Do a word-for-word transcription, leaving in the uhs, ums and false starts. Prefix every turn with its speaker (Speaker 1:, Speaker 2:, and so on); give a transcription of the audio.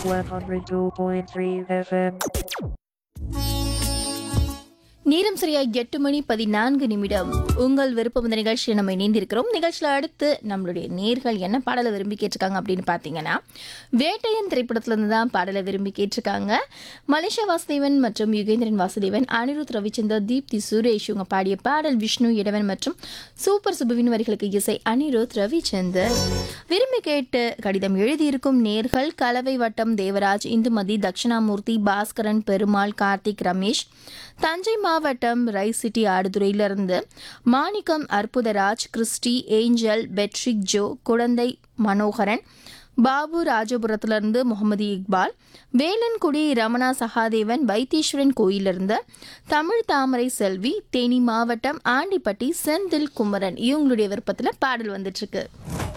Speaker 1: one oh two point three F M.
Speaker 2: நேரம் சரியா எட்டு மணி பதினான்கு நிமிடம். உங்கள் விருப்பம் இந்த நிகழ்ச்சியை நம்ம இணைந்திருக்கிறோம். நிகழ்ச்சியில் அடுத்து நம்மளுடைய நேர்கள் என்ன பாடலை விரும்பி கேட்டிருக்காங்க அப்படின்னு பார்த்தீங்கன்னா, வேட்டையன் திரைப்படத்திலிருந்து தான் பாடலை விரும்பி கேட்டிருக்காங்க. மலேசியா வாசுதேவன் மற்றும் யுகேந்திரன் வாசுதேவன், அனிருத் ரவிச்சந்தர், தீப்தி சுரேஷ் இவங்க பாடிய பாடல். விஷ்ணு இடவன் மற்றும் சூப்பர் சுபுவின் வரிகளுக்கு இசை அனிருத் ரவிச்சந்தர். விரும்பி கேட்டு கடிதம் எழுதியிருக்கும் நேர்கள் கலவை வட்டம் தேவராஜ், இந்துமதி, தட்சிணாமூர்த்தி, பாஸ்கரன், பெருமாள், கார்த்திக், ரமேஷ். தஞ்சை மாவட்டம் ரைஸ் சிட்டி ஆடுதுறையிலிருந்து மாணிக்கம், Arputharaj, Christie, angel, Patrick, Joe, குழந்தை மனோகரன், பாபு ராஜபுரத்திலிருந்து முகமது இக்பால், வேலன்குடி ரமணா சகாதேவன், வைத்தீஸ்வரன் கோயிலிருந்து தமிழ் தாமரை செல்வி, தேனி மாவட்டம் ஆண்டிப்பட்டி செந்தில் குமரன் இவங்களுடைய விருப்பத்தில் பாடல் வந்துட்டு இருக்கு.